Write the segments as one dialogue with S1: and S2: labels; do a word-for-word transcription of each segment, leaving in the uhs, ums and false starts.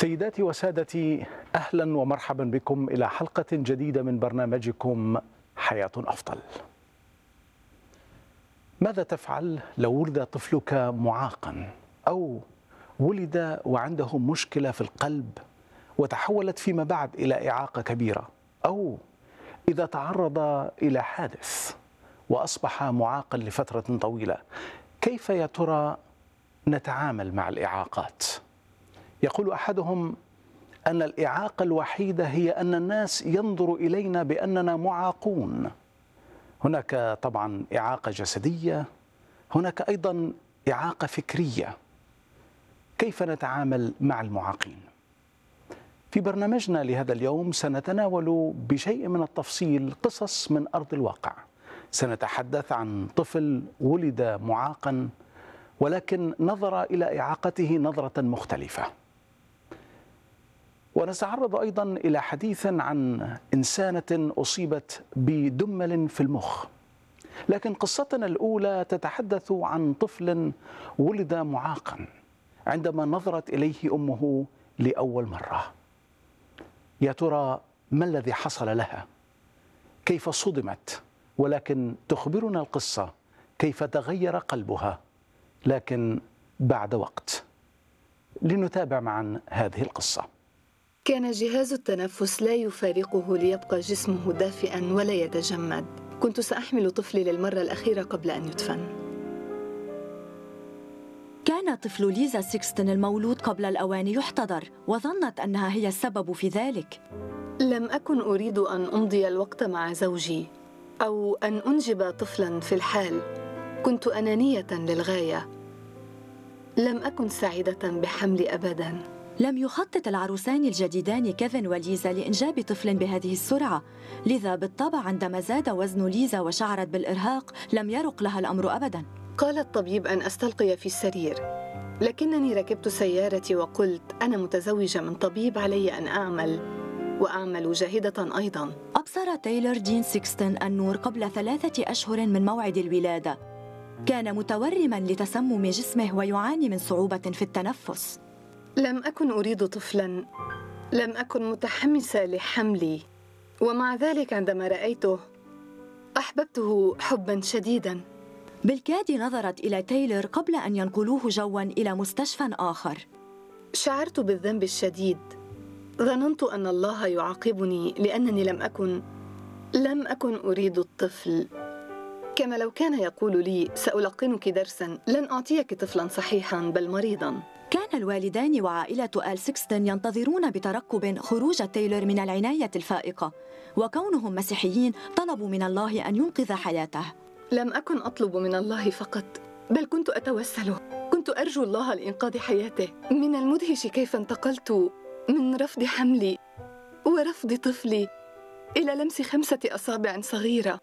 S1: سيداتي وسادتي، أهلا ومرحبا بكم إلى حلقة جديدة من برنامجكم حياة أفضل. ماذا تفعل لو ولد طفلك معاقا أو ولد وعنده مشكلة في القلب وتحولت فيما بعد إلى إعاقة كبيرة، أو إذا تعرض إلى حادث وأصبح معاقا لفترة طويلة؟ كيف يا ترى نتعامل مع الإعاقات؟ يقول أحدهم أن الإعاقة الوحيدة هي أن الناس ينظروا إلينا بأننا معاقون. هناك طبعا إعاقة جسدية، هناك أيضا إعاقة فكرية. كيف نتعامل مع المعاقين؟ في برنامجنا لهذا اليوم سنتناول بشيء من التفصيل قصص من أرض الواقع. سنتحدث عن طفل ولد معاقا ولكن نظر إلى إعاقته نظرة مختلفة، ونتعرض أيضا إلى حديث عن إنسانة أصيبت بدمل في المخ. لكن قصتنا الأولى تتحدث عن طفل ولد معاقا عندما نظرت إليه أمه لأول مرة. يا ترى ما الذي حصل لها؟ كيف صدمت؟ ولكن تخبرنا القصة كيف تغير قلبها، لكن بعد وقت. لنتابع معا هذه القصة.
S2: كان جهاز التنفس لا يفارقه ليبقى جسمه دافئا ولا يتجمد. كنت سأحمل طفلي للمرة الأخيرة قبل أن يدفن.
S3: كان طفل ليزا سيكستن المولود قبل الأوان يحتضر، وظنت أنها هي السبب في ذلك.
S2: لم أكن أريد أن أمضي الوقت مع زوجي أو أن أنجب طفلا في الحال. كنت أنانية للغاية. لم أكن سعيدة بحملي أبداً.
S3: لم يخطط العروسان الجديدان كيفن وليزا لإنجاب طفل بهذه السرعة، لذا بالطبع عندما زاد وزن ليزا وشعرت بالإرهاق لم يرق لها الأمر أبداً.
S2: قال الطبيب أن أستلقي في السرير، لكنني ركبت سيارتي وقلت أنا متزوجة من طبيب، علي أن أعمل وأعمل جاهدة أيضاً.
S3: أبصر تايلور جين سيكستن النور قبل ثلاثة أشهر من موعد الولادة. كان متورماً لتسمم جسمه ويعاني من صعوبة في التنفس.
S2: لم أكن أريد طفلاً، لم أكن متحمسة لحملي، ومع ذلك عندما رأيته أحببته حباً شديداً.
S3: بالكاد نظرت إلى تايلور قبل أن ينقلوه جواً إلى مستشفى آخر.
S2: شعرت بالذنب الشديد. ظننت أن الله يعاقبني لأنني لم أكن لم أكن أريد الطفل، كما لو كان يقول لي سألقنك درساً، لن أعطيك طفلاً صحيحاً بل مريضاً.
S3: كان الوالدان وعائلة آل سيكستن ينتظرون بترقب خروج تايلور من العناية الفائقة، وكونهم مسيحيين طلبوا من الله أن ينقذ حياته.
S2: لم أكن أطلب من الله فقط، بل كنت أتوسله. كنت أرجو الله لإنقاذ حياته. من المدهش كيف انتقلت من رفض حملي ورفض طفلي إلى لمس خمسة أصابع صغيرة.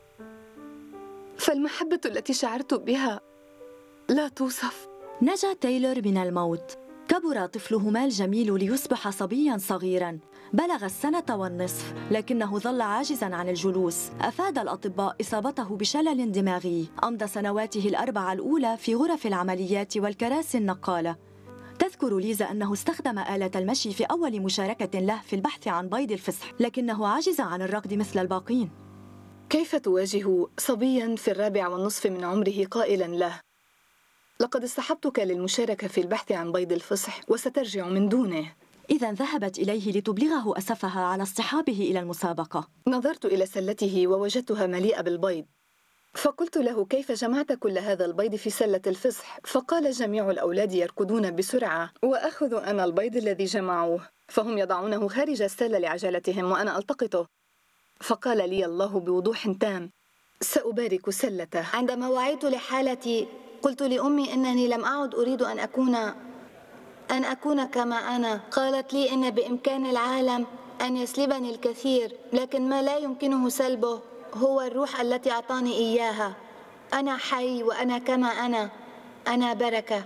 S2: فالمحبة التي شعرت بها لا توصف.
S3: نجا تايلور من الموت. كبر طفلهما الجميل ليصبح صبياً صغيراً، بلغ السنة والنصف، لكنه ظل عاجزاً عن الجلوس. أفاد الأطباء إصابته بشلل دماغي. أمضى سنواته الأربعة الأولى في غرف العمليات والكراسي النقالة. تذكر ليزا أنه استخدم آلة المشي في أول مشاركة له في البحث عن بيض الفصح، لكنه عجز عن الركض مثل الباقين.
S2: كيف تواجه صبياً في الرابع والنصف من عمره قائلاً له لقد اصطحبتك للمشاركة في البحث عن بيض الفصح وسترجع من دونه؟
S3: إذا ذهبت إليه لتبلغه أسفها على اصطحابه إلى المسابقة.
S2: نظرت إلى سلته ووجدتها مليئة بالبيض، فقلت له كيف جمعت كل هذا البيض في سلة الفصح؟ فقال جميع الأولاد يركضون بسرعة وأخذ أنا البيض الذي جمعوه، فهم يضعونه خارج السلة لعجلتهم وأنا ألتقطه. فقال لي الله بوضوح تام سأبارك سلته.
S4: عندما وعيت لحالتي قلت لأمي أنني لم أعد أريد أن أكون أن أكون كما أنا. قالت لي إن بإمكان العالم أن يسلبني الكثير، لكن ما لا يمكنه سلبه هو الروح التي أعطاني إياها. أنا حي وأنا كما أنا، أنا بركة.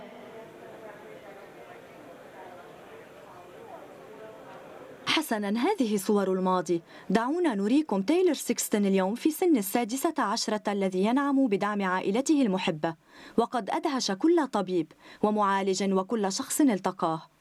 S3: حسناً، هذه صور الماضي. دعونا نريكم تايلور سيكستن اليوم في سن السادسة عشرة الذي ينعم بدعم عائلته المحبة، وقد أدهش كل طبيب ومعالج وكل شخص التقاه.